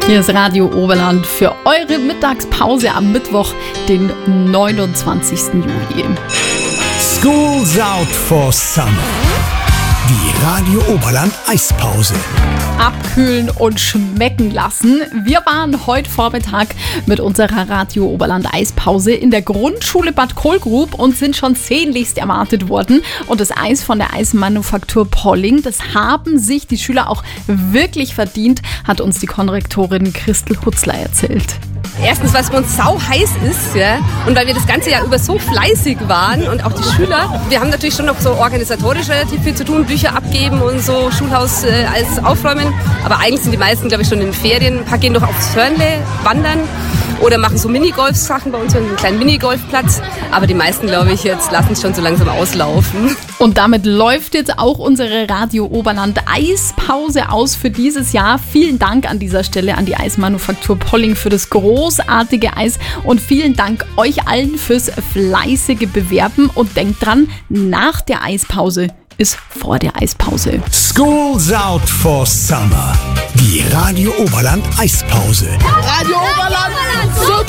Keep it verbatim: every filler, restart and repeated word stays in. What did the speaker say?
Hier ist Radio Oberland für eure Mittagspause am Mittwoch, den neunundzwanzigsten Juli. School's out for summer. Die Radio Oberland Eispause. Abkühlen und schmecken lassen. Wir waren heute Vormittag mit unserer Radio Oberland Eispause in der Grundschule Bad Kohlgrub und sind schon sehnlichst erwartet worden. Und das Eis von der Eismanufaktur Polling, das haben sich die Schüler auch wirklich verdient, hat uns die Konrektorin Christel Hutzler erzählt. Erstens, weil es bei uns sau heiß ist, ja, und weil wir das ganze Jahr über so fleißig waren und auch die Schüler. Wir haben natürlich schon noch so organisatorisch relativ viel zu tun, Bücher abgeben und so, Schulhaus äh, alles aufräumen. Aber eigentlich sind die meisten, glaube ich, schon in den Ferien. Ein paar gehen noch aufs Hörnle wandern oder machen so Minigolf-Sachen bei uns, so einen kleinen Minigolfplatz. Aber die meisten, glaube ich, jetzt lassen es schon so langsam auslaufen. Und damit läuft jetzt auch unsere Radio Oberland Eispause aus für dieses Jahr. Vielen Dank an dieser Stelle an die Eismanufaktur Polling für das großartige Eis und vielen Dank euch allen fürs fleißige Bewerben und denkt dran, nach der Eispause ist vor der Eispause. School's out for summer. Die Radio Oberland Eispause. Radio Oberland, so